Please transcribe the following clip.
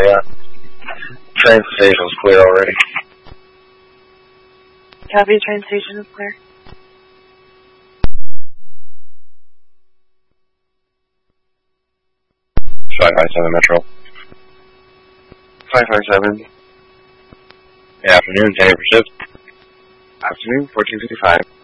train station's clear already. Copy, train station is clear. Shanghai 7 Metro. 557. Good afternoon, 10 for shift. Afternoon, 1455.